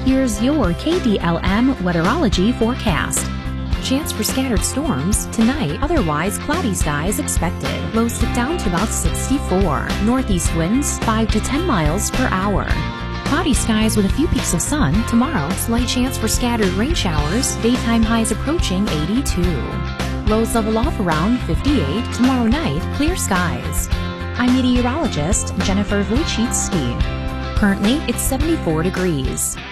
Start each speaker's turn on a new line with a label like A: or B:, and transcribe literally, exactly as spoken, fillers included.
A: Here's your K D L M weatherology forecast. Chance for scattered storms tonight, otherwise cloudy skies expected. Lows dip down to about sixty-four. Northeast winds five to ten miles per hour. Cloudy skies with a few peaks of sun tomorrow. Slight chance for scattered rain showers. Daytime highs approaching eighty-two. Lows level off around fifty-eight. Tomorrow night, clear skies. I'm meteorologist Jennifer Wojcicki. Currently, it's seventy-four degrees.